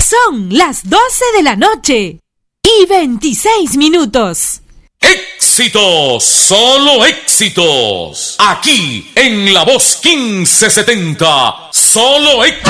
Son las 12 de la noche y 26 minutos. ¡Éxitos! ¡Solo éxitos! Aquí en La Voz 1570, solo éxitos.